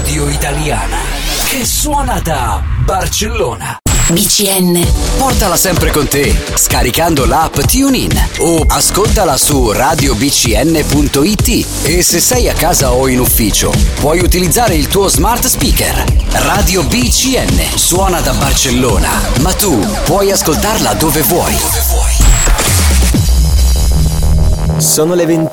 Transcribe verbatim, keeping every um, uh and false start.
radio italiana che suona da Barcellona. B C N. Portala sempre con te, scaricando l'app TuneIn o ascoltala su radio b c n punto i t. E se sei a casa o in ufficio, puoi utilizzare il tuo smart speaker. Radio B C N suona da Barcellona, ma tu puoi ascoltarla dove vuoi. Sono le ventuno